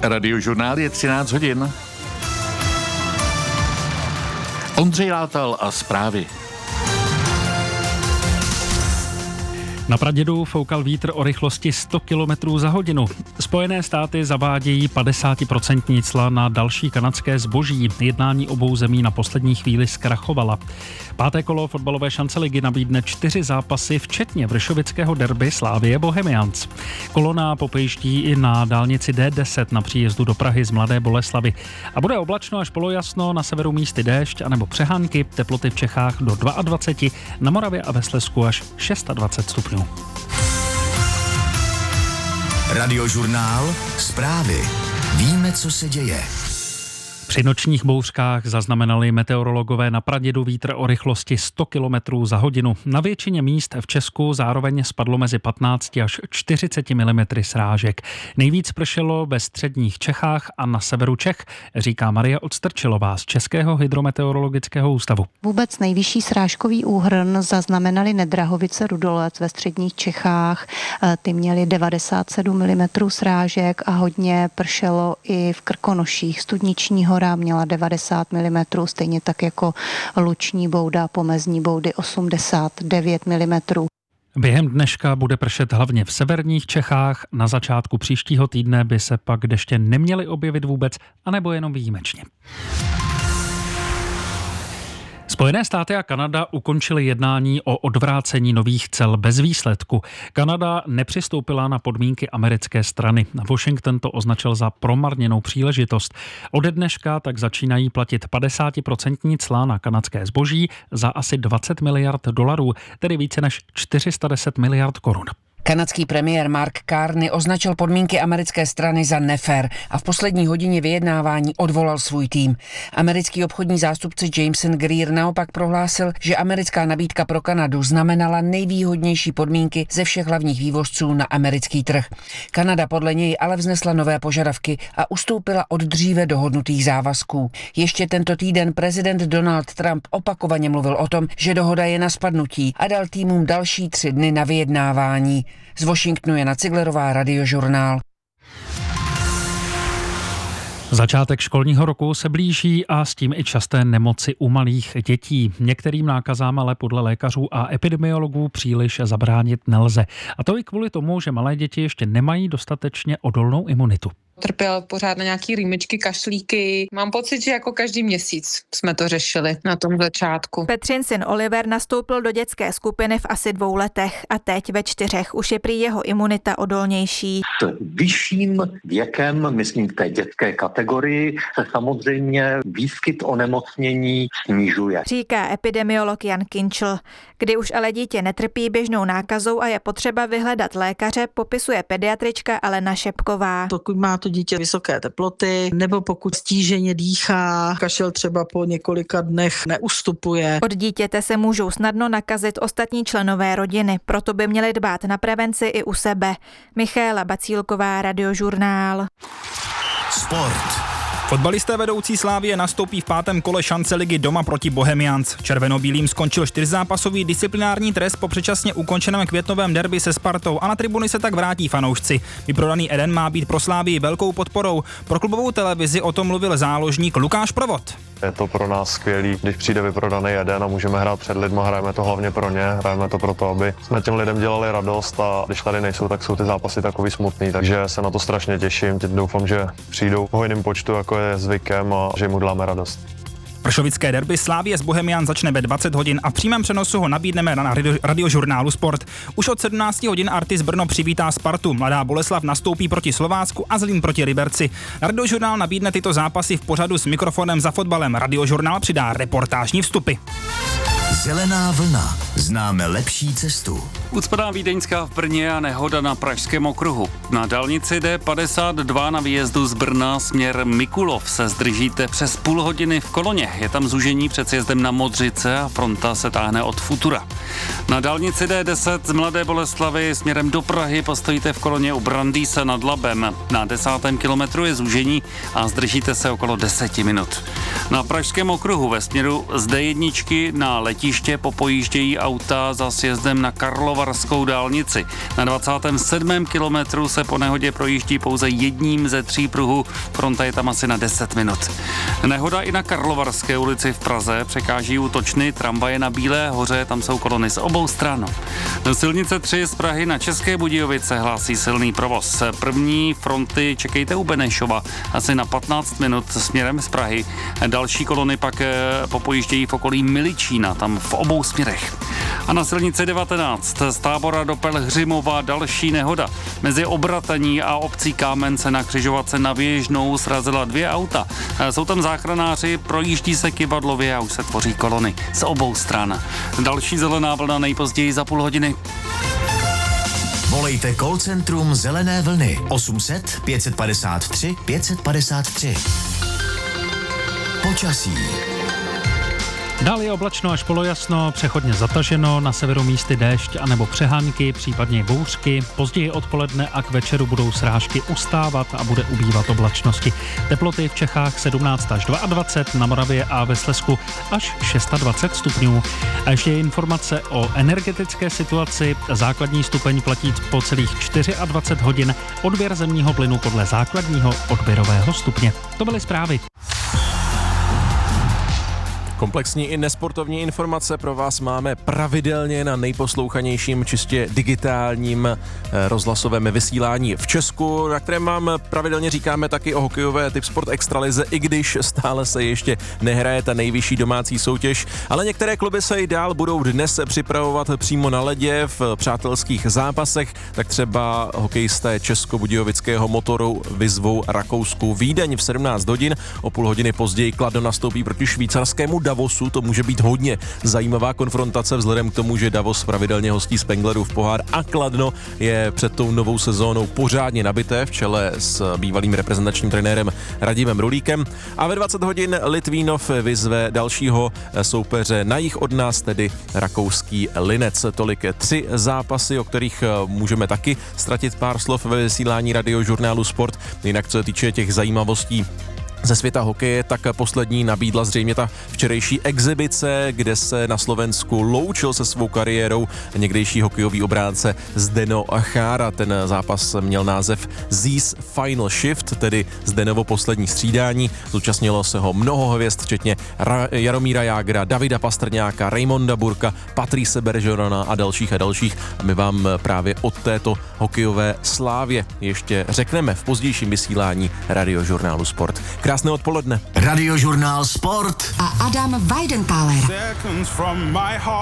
Radiožurnál je 13 hodin. Ondřej Látal a zprávy. Na Pradědu foukal vítr o rychlosti 100 km za hodinu. Spojené státy zavádějí 50% cla na další kanadské zboží. Jednání obou zemí na poslední chvíli zkrachovala. Páté kolo fotbalové šance ligy nabídne 4 zápasy, včetně vršovického derby Slavie Bohemians. Kolona popojíždí i na dálnici D10 na příjezdu do Prahy z Mladé Boleslavi. A bude oblačno až polojasno, na severu místy déšť anebo přehánky, teploty v Čechách do 22, na Moravě a ve Slezsku až 26 stupňů. Radiožurnál, zprávy. Víme, co se děje. Při nočních bouřkách zaznamenali meteorologové na Pradědu vítr o rychlosti 100 km za hodinu. Na většině míst v Česku zároveň spadlo mezi 15 až 40 mm srážek. Nejvíc pršelo ve středních Čechách a na severu Čech, říká Marie Odstrčilová z Českého hydrometeorologického ústavu. Vůbec nejvyšší srážkový úhrn zaznamenali Nedrahovice Rudolec ve středních Čechách. Ty měly 97 mm srážek a hodně pršelo i v Krkonoších. Studniční Hora měla 90 mm, stejně tak jako Luční Bouda, Pomezní Boudy 89 mm. Během dneška bude pršet hlavně v severních Čechách. Na začátku příštího týdne by se pak deště neměly objevit vůbec, anebo jenom výjimečně. Spojené státy a Kanada ukončily jednání o odvrácení nových cel bez výsledku. Kanada nepřistoupila na podmínky americké strany. Washington to označil za promarněnou příležitost. Ode dneška tak začínají platit 50% cla na kanadské zboží za asi 20 miliard dolarů, tedy více než 410 miliard korun. Kanadský premiér Mark Carney označil podmínky americké strany za nefér a v poslední hodině vyjednávání odvolal svůj tým. Americký obchodní zástupce Jameson Greer naopak prohlásil, že americká nabídka pro Kanadu znamenala nejvýhodnější podmínky ze všech hlavních vývozců na americký trh. Kanada podle něj ale vznesla nové požadavky a ustoupila od dříve dohodnutých závazků. Ještě tento týden prezident Donald Trump opakovaně mluvil o tom, že dohoda je na spadnutí a dal týmům další 3 dny na vyjednávání. Z Washingtonu Jana Ciglerová, Radiožurnál. Začátek školního roku se blíží a s tím i časté nemoci u malých dětí. Některým nákazám ale podle lékařů a epidemiologů příliš zabránit nelze. A to i kvůli tomu, že malé děti ještě nemají dostatečně odolnou imunitu. Trpěl pořád na nějaký rýmičky, kašlíky. Mám pocit, že jako každý měsíc jsme to řešili na tom začátku. Petřin syn Oliver nastoupil do dětské skupiny v asi 2 letech a teď ve 4 už je prý jeho imunita odolnější. S vyšším věkem, myslím v té dětské kategorii, se samozřejmě výskyt onemocnění snižuje. Říká epidemiolog Jan Kinčl. Kdy už ale dítě netrpí běžnou nákazou a je potřeba vyhledat lékaře, popisuje pediatrička Alena Šepková. Pokud má to dítě vysoké teploty, nebo pokud stíženě dýchá, kašel třeba po několika dnech neustupuje. Od dítěte se můžou snadno nakazit ostatní členové rodiny, proto by měli dbát na prevenci i u sebe. Michaela Bacílková, Radiožurnál. Sport. Fotbalisté vedoucí Slavie nastoupí v 5. kole šance ligy doma proti Bohemians. Červenobílým skončil 4zápasový disciplinární trest po předčasně ukončeném květnovém derby se Spartou a na tribuny se tak vrátí fanoušci. Vyprodaný Eden má být pro Slavii velkou podporou. Pro klubovou televizi o tom mluvil záložník Lukáš Provod. Je to pro nás skvělý, když přijde vyprodaný Eden a můžeme hrát před lidma, hrajeme to hlavně pro ně, hrajeme to proto, aby jsme těm lidem dělali radost a když tady nejsou, tak jsou ty zápasy takový smutný, takže se na to strašně těším, teď doufám, že přijdou v hojném počtu, jako je zvykem a že jim uděláme radost. Pršovické derby Slavie s Bohemian začne ve 20 hodin a v přímém přenosu ho nabídneme na Radiožurnálu Sport. Už od 17 hodin Artis Brno přivítá Spartu, Mladá Boleslav nastoupí proti Slovácku a Zlín proti Liberci. Radiožurnál nabídne tyto zápasy v pořadu s mikrofonem za fotbalem. Radiožurnál přidá reportážní vstupy. Zelená vlna. Známe lepší cestu. Ucpaná Vídeňská v Brně a nehoda na Pražském okruhu. Na dálnici D52 na výjezdu z Brna směr Mikulov se zdržíte přes půl hodiny v koloně. Je tam zúžení před sjezdem na Modřice a fronta se táhne od Futura. Na dálnici D10 z Mladé Boleslavy směrem do Prahy postojíte v koloně u Brandýse nad Labem. Na 10. kilometru je zúžení a zdržíte se okolo 10 minut. Na Pražském okruhu ve směru z D1 na letiště popojíždějí auta auta za sjezdem na Karlovarskou dálnici. Na 27. kilometru se po nehodě projíždí pouze jedním ze 3 pruhů, fronta je tam asi na 10 minut. Nehoda i na Karlovarské ulici v Praze, překáží útočny, tramvaje na Bílé hoře, tam jsou kolony z obou stran. Silnice 3 z Prahy na České Budějovice hlásí silný provoz. První fronty čekejte u Benešova, asi na 15 minut směrem z Prahy. Další kolony pak popojíždějí v okolí Miličína, tam v obou směrech. A na silnici 19 z Tábora do Pelhřimova další nehoda. Mezi Obrataní a obcí Kámence na křižovatce na Věžnou srazila 2 auta. Jsou tam záchranáři, projíždí se kyvadlově a už se tvoří kolony z obou stran. Další zelená vlna nejpozději za půl hodiny. Volejte call centrum Zelené vlny 800 553 553. Počasí. Dál je oblačno až polojasno, přechodně zataženo, na severu místy déšť anebo přehánky, případně bouřky. Později odpoledne a k večeru budou srážky ustávat a bude ubývat oblačnosti. Teploty v Čechách 17 až 22, na Moravě a ve Slezsku až 26 stupňů. A ještě je informace o energetické situaci. Základní stupeň platí po celých 24 hodin, odběr zemního plynu podle základního odběrového stupně. To byly zprávy. Komplexní i nesportovní informace pro vás máme pravidelně na nejposlouchanějším čistě digitálním rozhlasovém vysílání v Česku, na kterém vám pravidelně říkáme taky o hokejové Tipsport Extralize, i když stále se ještě nehraje ta nejvyšší domácí soutěž, ale některé kluby se i dál budou dnes připravovat přímo na ledě v přátelských zápasech, tak třeba hokejisté Českobudějovického Motoru vyzvou rakouskou Vídeň v 17 hodin, o půl hodiny později Kladno nastoupí proti švýcarskému Davosu, to může být hodně zajímavá konfrontace vzhledem k tomu, že Davos pravidelně hostí Spenglerův pohár a Kladno je před tou novou sezónou pořádně nabité v čele s bývalým reprezentačním trenérem Radimem Rulíkem. A ve 20 hodin Litvínov vyzve dalšího soupeře na jih od nás, tedy rakouský Linec. Tolik 3 zápasy, o kterých můžeme taky ztratit pár slov ve vysílání Radiožurnálu Sport. Jinak co se týče těch zajímavostí ze světa hokeje, tak poslední nabídla zřejmě ta včerejší exibice, kde se na Slovensku loučil se svou kariérou někdejší hokejový obránce Zdeno Chára. Ten zápas měl název Z's Final Shift, tedy Zdenovo poslední střídání. Zúčastnilo se ho mnoho hvězd, včetně Jaromíra Jágra, Davida Pastrňáka, Raymonda Burka, Patrice Bergerona a dalších. A my vám právě od této hokejové slávě ještě řekneme v pozdějším vysílání Radiožurnálu Sport. Krásné odpoledne. Radiožurnál Sport a Adam Weidentáler.